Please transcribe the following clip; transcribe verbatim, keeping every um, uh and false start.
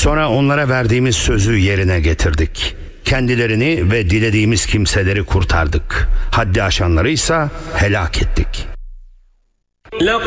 Sonra onlara verdiğimiz sözü yerine getirdik. Kendilerini ve dilediğimiz kimseleri kurtardık. Haddi aşanları ise helak ettik.